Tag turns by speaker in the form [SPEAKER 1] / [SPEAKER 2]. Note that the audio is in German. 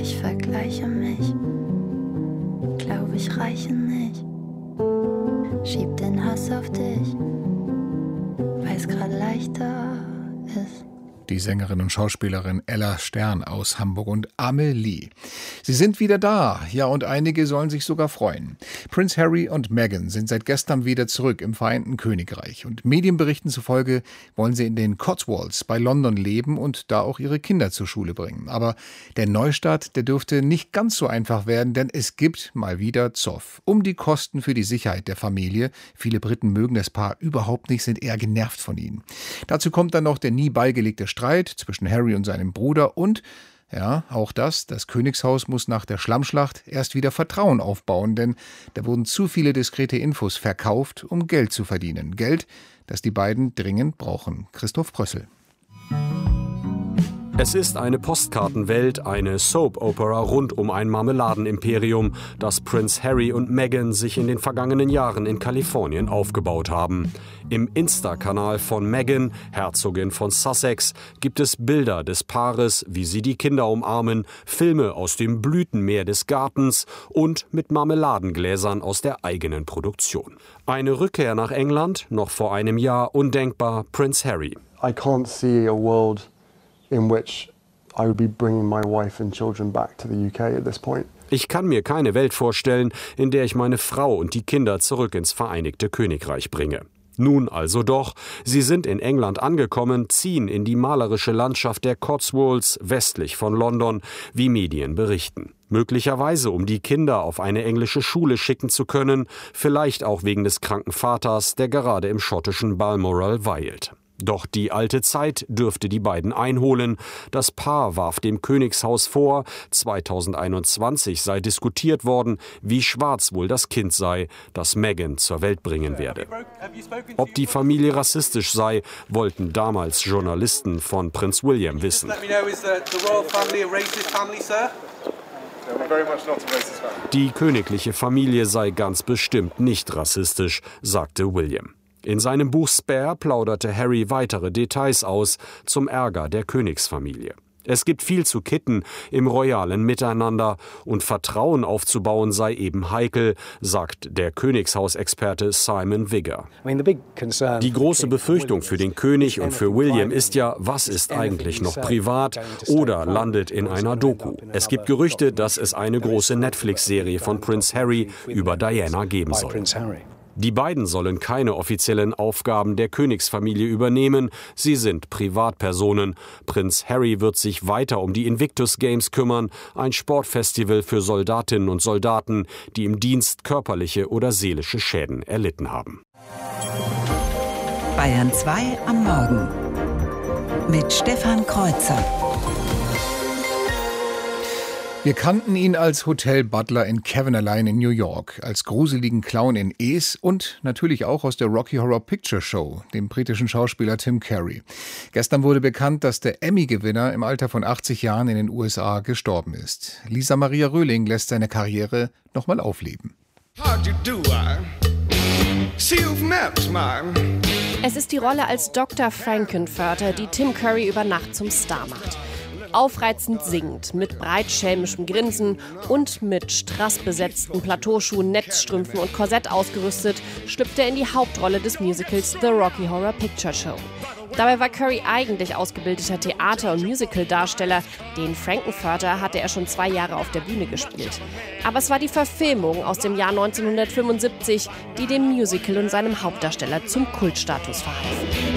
[SPEAKER 1] Ich vergleiche mich, glaube ich reiche nicht. Schieb den Hass auf dich, weil's grad leichter ist.
[SPEAKER 2] Die Sängerin und Schauspielerin Ella Stern aus Hamburg und Amelie. Sie sind wieder da, ja, und einige sollen sich sogar freuen. Prince Harry und Meghan sind seit gestern wieder zurück im Vereinten Königreich. Und Medienberichten zufolge wollen sie in den Cotswolds bei London leben und da auch ihre Kinder zur Schule bringen. Aber der Neustart, der dürfte nicht ganz so einfach werden, denn es gibt mal wieder Zoff. Um die Kosten für die Sicherheit der Familie. Viele Briten mögen das Paar überhaupt nicht, sind eher genervt von ihnen. Dazu kommt dann noch der nie beigelegte Streit zwischen Harry und seinem Bruder und, ja, auch das Königshaus muss nach der Schlammschlacht erst wieder Vertrauen aufbauen, denn da wurden zu viele diskrete Infos verkauft, um Geld zu verdienen. Geld, das die beiden dringend brauchen. Christoph Prössel.
[SPEAKER 3] Es ist eine Postkartenwelt, eine Soap-Opera rund um ein Marmeladenimperium, das Prince Harry und Meghan sich in den vergangenen Jahren in Kalifornien aufgebaut haben. Im Insta-Kanal von Meghan, Herzogin von Sussex, gibt es Bilder des Paares, wie sie die Kinder umarmen, Filme aus dem Blütenmeer des Gartens und mit Marmeladengläsern aus der eigenen Produktion. Eine Rückkehr nach England, noch vor einem Jahr undenkbar, Prince Harry.
[SPEAKER 4] I can't see a world in which I would be bringing my wife and children back to the UK at this point.
[SPEAKER 3] Ich kann mir keine Welt vorstellen, in der ich meine Frau und die Kinder zurück ins Vereinigte Königreich bringe. Nun also doch, sie sind in England angekommen, ziehen in die malerische Landschaft der Cotswolds westlich von London, wie Medien berichten. Möglicherweise, um die Kinder auf eine englische Schule schicken zu können, vielleicht auch wegen des kranken Vaters, der gerade im schottischen Balmoral weilt. Doch die alte Zeit dürfte die beiden einholen. Das Paar warf dem Königshaus vor, 2021 sei diskutiert worden, wie schwarz wohl das Kind sei, das Meghan zur Welt bringen werde. Ob die Familie rassistisch sei, wollten damals Journalisten von Prinz William wissen. Die königliche Familie sei ganz bestimmt nicht rassistisch, sagte William. In seinem Buch Spare plauderte Harry weitere Details aus, zum Ärger der Königsfamilie. Es gibt viel zu kitten im royalen Miteinander und Vertrauen aufzubauen sei eben heikel, sagt der Königshausexperte Simon Vigor. Die große Befürchtung für den König und für William ist ja, was ist eigentlich noch privat oder landet in einer Doku. Es gibt Gerüchte, dass es eine große Netflix-Serie von Prince Harry über Diana geben soll. Die beiden sollen keine offiziellen Aufgaben der Königsfamilie übernehmen, sie sind Privatpersonen. Prinz Harry wird sich weiter um die Invictus Games kümmern, ein Sportfestival für Soldatinnen und Soldaten, die im Dienst körperliche oder seelische Schäden erlitten haben.
[SPEAKER 5] Bayern 2 am Morgen mit Stefan Kreuzer.
[SPEAKER 2] Wir kannten ihn als Hotel-Butler in Cavendish in New York, als gruseligen Clown in Es und natürlich auch aus der Rocky Horror Picture Show, dem britischen Schauspieler Tim Curry. Gestern wurde bekannt, dass der Emmy-Gewinner im Alter von 80 Jahren in den USA gestorben ist. Lisa Maria Röhling lässt seine Karriere nochmal aufleben.
[SPEAKER 6] Es ist die Rolle als Dr. Frankenfurter, die Tim Curry über Nacht zum Star macht. Aufreizend singend, mit breitschelmischem Grinsen und mit strassbesetzten Plateauschuhen, Netzstrümpfen und Korsett ausgerüstet, schlüpft er in die Hauptrolle des Musicals The Rocky Horror Picture Show. Dabei war Curry eigentlich ausgebildeter Theater- und Musical-Darsteller. Den Frankenfurter hatte er schon 2 Jahre auf der Bühne gespielt. Aber es war die Verfilmung aus dem Jahr 1975, die dem Musical und seinem Hauptdarsteller zum Kultstatus verhalf.